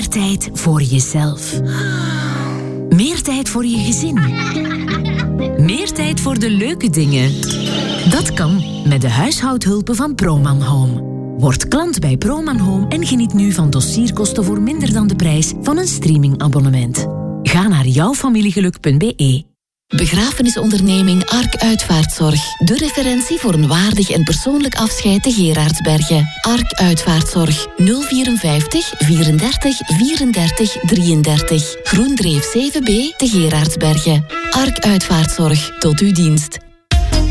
Meer tijd voor jezelf. Meer tijd voor je gezin. Meer tijd voor de leuke dingen. Dat kan met de huishoudhulpen van Proman Home. Word klant bij Proman Home en geniet nu van dossierkosten voor minder dan de prijs van een streamingabonnement. Ga naar jouwfamiliegeluk.be. Begrafenisonderneming Ark Uitvaartzorg. De referentie voor een waardig en persoonlijk afscheid te Gerardsbergen. Ark Uitvaartzorg. 054 34 34 33. Groendreef 7B te Gerardsbergen. Ark Uitvaartzorg. Tot uw dienst.